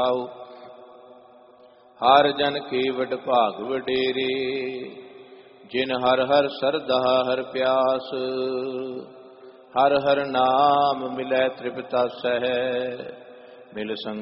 ਹਰ ਜਨ ਕੇਵਟ ਭਾਗ ਵਡੇਰੇ, ਜਿਨ ਹਰ ਹਰ ਸਰਦਾ ਹਰ ਪਿਆਸ। ਹਰ ਹਰ ਨਾਮ ਮਿਲੈ ਤ੍ਰਿਪਤਾਸਹਿ, ਮਿਲ ਸੰਗ